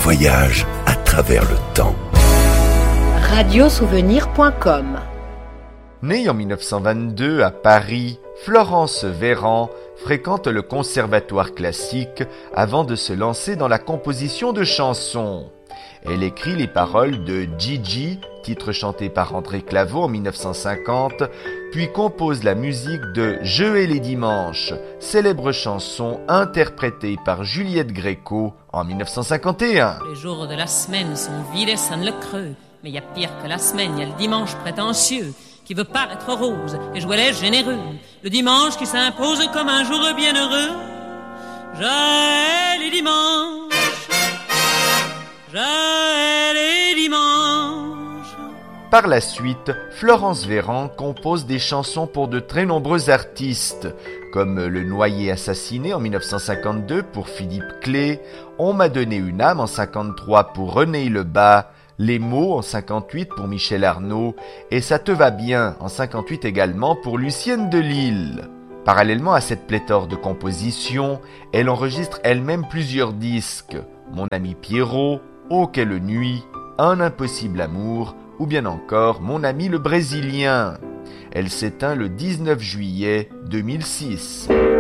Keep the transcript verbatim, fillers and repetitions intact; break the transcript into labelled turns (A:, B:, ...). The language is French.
A: voyage à travers le temps.
B: radiosouvenir point com.
C: Née en mille neuf cent vingt-deux à Paris, Florence Véran fréquente le conservatoire classique avant de se lancer dans la composition de chansons. Elle écrit les paroles de Gigi, titre chanté par André Claveau en mille neuf cent cinquante, puis compose la musique de Je et les dimanches, célèbre chanson interprétée par Juliette Gréco en mille neuf cent cinquante et un.
D: Les jours de la semaine sont vides et sonnent le creux, mais il y a pire que la semaine, il y a le dimanche prétentieux qui veut paraître rose et jouer les généreux, le dimanche qui s'impose comme un jour bienheureux. J'ai les dimanches, j'ai les dimanches.
C: Par la suite, Florence Véran compose des chansons pour de très nombreux artistes, comme Le Noyé assassiné en mille neuf cent cinquante-deux pour Philippe Clé, On m'a donné une âme en cinquante-trois pour René Lebas, Les mots en cinquante-huit pour Michel Arnaud et Ça te va bien en cinquante-huit également pour Lucienne de Lille. Parallèlement à cette pléthore de compositions, elle enregistre elle-même plusieurs disques, Mon ami Pierrot, Oh quelle nuit, Un impossible amour ou bien encore Mon ami le Brésilien. Elle s'éteint le dix-neuf juillet deux mille six.